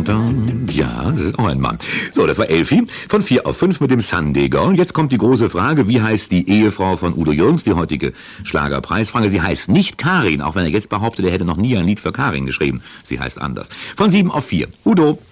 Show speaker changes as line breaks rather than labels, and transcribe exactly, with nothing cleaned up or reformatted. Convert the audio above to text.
dun, dun. Ja, das ist auch ein Mann. So, das war Elfi von vier auf fünf mit dem Sunday Girl. Jetzt kommt die große Frage, wie heißt die Ehefrau von Udo Jürgens, die heutige Schlagerpreisfrage? Sie heißt nicht Karin, auch wenn er jetzt behauptet, er hätte noch nie ein Lied für Karin geschrieben. Sie heißt anders. Von sieben auf vier. Udo.